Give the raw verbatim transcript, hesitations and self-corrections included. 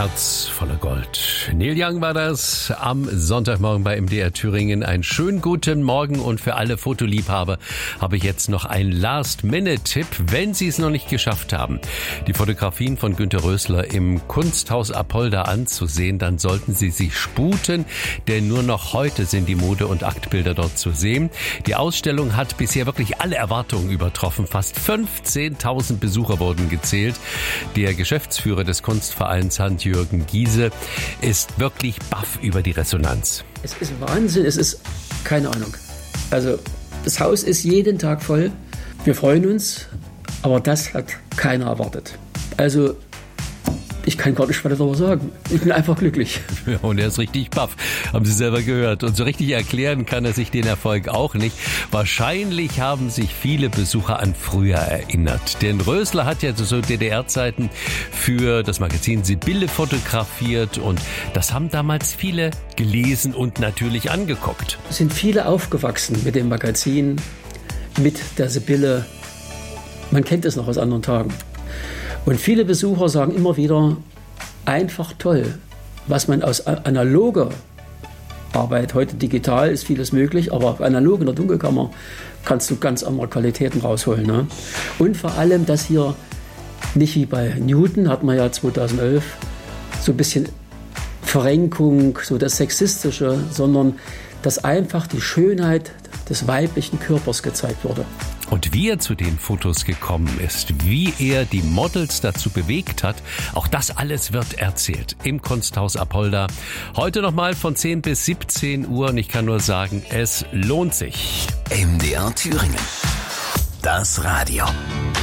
Herz voller Gold. Neil Young war das am Sonntagmorgen bei M D R Thüringen. Einen schönen guten Morgen und für alle Fotoliebhaber habe ich jetzt noch einen Last-Minute-Tipp, wenn Sie es noch nicht geschafft haben, die Fotografien von Günter Rösler im Kunsthaus Apolda anzusehen, dann sollten Sie sich sputen, denn nur noch heute sind die Mode- und Aktbilder dort zu sehen. Die Ausstellung hat bisher wirklich alle Erwartungen übertroffen. Fast fünfzehntausend Besucher wurden gezählt. Der Geschäftsführer des Kunstvereins Hans-Jürgen Giese ist wirklich baff über die Resonanz. Es ist Wahnsinn, es ist keine Ahnung. Also das Haus ist jeden Tag voll. Wir freuen uns, aber das hat keiner erwartet. Also ich kann gar nicht weiter darüber sagen. Ich bin einfach glücklich. Ja, und er ist richtig baff, haben Sie selber gehört. Und so richtig erklären kann er sich den Erfolg auch nicht. Wahrscheinlich haben sich viele Besucher an früher erinnert. Denn Rösler hat ja zu D D R-Zeiten für das Magazin Sibylle fotografiert. Und das haben damals viele gelesen und natürlich angeguckt. Es sind viele aufgewachsen mit dem Magazin, mit der Sibylle. Man kennt es noch aus anderen Tagen. Und viele Besucher sagen immer wieder, einfach toll, was man aus analoger Arbeit, heute digital ist vieles möglich, aber analog in der Dunkelkammer kannst du ganz andere Qualitäten rausholen. Ne? Und vor allem, dass hier nicht wie bei Newton, hat man ja zweitausendelf, so ein bisschen Verrenkung, so das Sexistische, sondern dass einfach die Schönheit des weiblichen Körpers gezeigt wurde. Und wie er zu den Fotos gekommen ist, wie er die Models dazu bewegt hat, auch das alles wird erzählt im Kunsthaus Apolda. Heute nochmal von zehn bis siebzehn Uhr und ich kann nur sagen, es lohnt sich. M D R Thüringen. Das Radio.